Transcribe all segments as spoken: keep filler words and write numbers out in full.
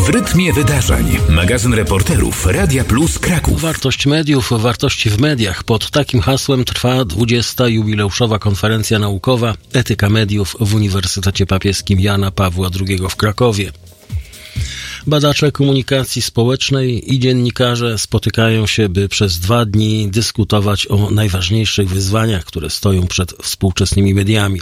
W rytmie wydarzeń. Magazyn reporterów Radia Plus Kraków. Wartość mediów, wartości w mediach. Pod takim hasłem trwa dwudziesta jubileuszowa konferencja naukowa Etyka mediów w Uniwersytecie Papieskim Jana Pawła drugiego w Krakowie. Badacze komunikacji społecznej i dziennikarze spotykają się, by przez dwa dni dyskutować o najważniejszych wyzwaniach, które stoją przed współczesnymi mediami.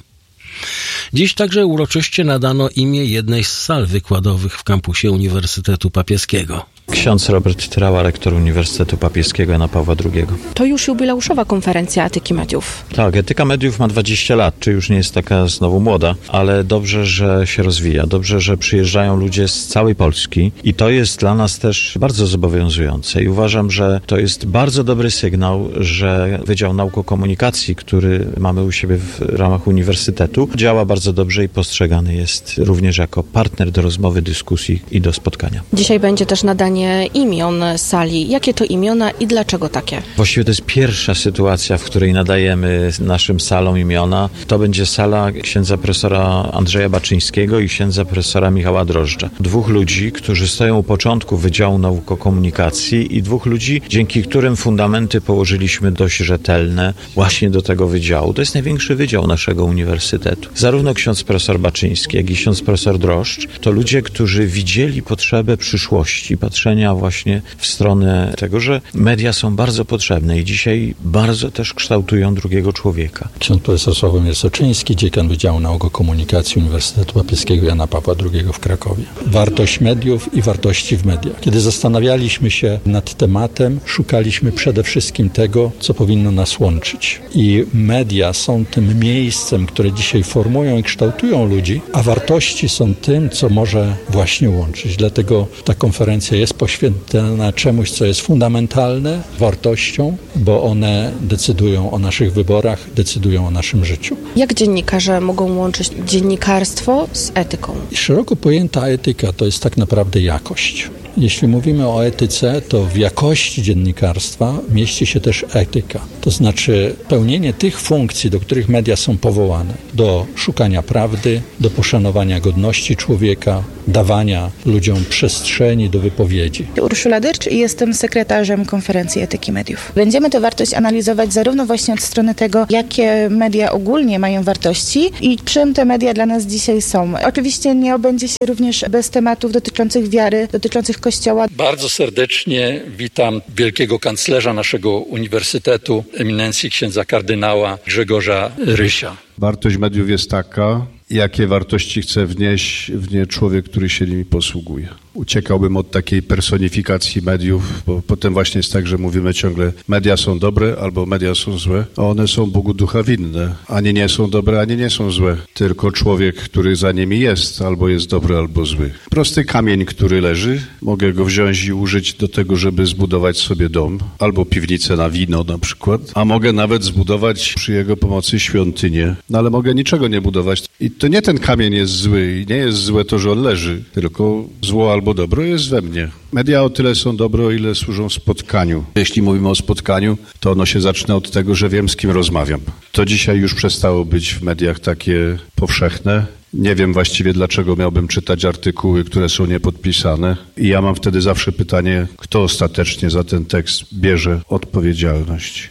Dziś także uroczyście nadano imię jednej z sal wykładowych w kampusie Uniwersytetu Papieskiego. Ksiądz Robert Trała, rektor Uniwersytetu Papieskiego Jana Pawła drugiego. To już jubileuszowa konferencja etyki mediów. Tak, etyka mediów ma dwadzieścia lat, czy już nie jest taka znowu młoda, ale dobrze, że się rozwija, dobrze, że przyjeżdżają ludzie z całej Polski i to jest dla nas też bardzo zobowiązujące i uważam, że to jest bardzo dobry sygnał, że Wydział Nauk o Komunikacji, który mamy u siebie w ramach uniwersytetu, działa bardzo dobrze i postrzegany jest również jako partner do rozmowy, dyskusji i do spotkania. Dzisiaj będzie też nadanie imion sali. Jakie to imiona i dlaczego takie? Właściwie to jest pierwsza sytuacja, w której nadajemy naszym salom imiona. To będzie sala księdza profesora Andrzeja Baczyńskiego i księdza profesora Michała Drożdża. Dwóch ludzi, którzy stoją u początku Wydziału Nauk o Komunikacji i dwóch ludzi, dzięki którym fundamenty położyliśmy dość rzetelne właśnie do tego wydziału. To jest największy wydział naszego uniwersytetu. Zarówno ksiądz profesor Baczyński, jak i ksiądz profesor Drożdż to ludzie, którzy widzieli potrzebę przyszłości, patrzenia właśnie w stronę tego, że media są bardzo potrzebne i dzisiaj bardzo też kształtują drugiego człowieka. Ksiądz profesor Sławomir Soczyński, dziekan Wydziału Nauk o Komunikacji Uniwersytetu Papieskiego Jana Pawła drugiego w Krakowie. Wartość mediów i wartości w mediach. Kiedy zastanawialiśmy się nad tematem, szukaliśmy przede wszystkim tego, co powinno nas łączyć. I media są tym miejscem, które dzisiaj formują i kształtują ludzi, a wartości są tym, co może właśnie łączyć. Dlatego ta konferencja jest poświęcona czemuś, co jest fundamentalne, wartościom, bo one decydują o naszych wyborach, decydują o naszym życiu. Jak dziennikarze mogą łączyć dziennikarstwo z etyką? Szeroko pojęta etyka to jest tak naprawdę jakość. Jeśli mówimy o etyce, to w jakości dziennikarstwa mieści się też etyka. To znaczy pełnienie tych funkcji, do których media są powołane. Do szukania prawdy, do poszanowania godności człowieka, dawania ludziom przestrzeni do wypowiedzi. Urszula Dyrcz i jestem sekretarzem konferencji etyki mediów. Będziemy tę wartość analizować zarówno właśnie od strony tego, jakie media ogólnie mają wartości i czym te media dla nas dzisiaj są. Oczywiście nie obędzie się również bez tematów dotyczących wiary, dotyczących Kościoła. Bardzo serdecznie witam wielkiego kanclerza naszego uniwersytetu, eminencji księdza kardynała Grzegorza Rysia. Wartość mediów jest taka, jakie wartości chce wnieść w nie człowiek, który się nimi posługuje. Uciekałbym od takiej personifikacji mediów, bo potem właśnie jest tak, że mówimy ciągle media są dobre albo media są złe, a one są Bogu ducha winne. Ani nie są dobre, ani nie są złe. Tylko człowiek, który za nimi jest, albo jest dobry, albo zły. Prosty kamień, który leży, mogę go wziąć i użyć do tego, żeby zbudować sobie dom, albo piwnicę na wino na przykład, a mogę nawet zbudować przy jego pomocy świątynię, no ale mogę niczego nie budować. I to nie ten kamień jest zły i nie jest złe to, że on leży, tylko zło albo dobro jest we mnie. Media o tyle są dobre, o ile służą spotkaniu. Jeśli mówimy o spotkaniu, to ono się zaczyna od tego, że wiem, z kim rozmawiam. To dzisiaj już przestało być w mediach takie powszechne. Nie wiem właściwie, dlaczego miałbym czytać artykuły, które są niepodpisane. I ja mam wtedy zawsze pytanie, kto ostatecznie za ten tekst bierze odpowiedzialność.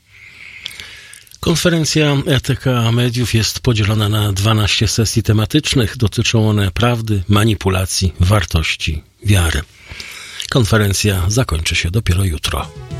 Konferencja Etyka Mediów jest podzielona na dwanaście sesji tematycznych. Dotyczą one prawdy, manipulacji, wartości, wiary. Konferencja zakończy się dopiero jutro.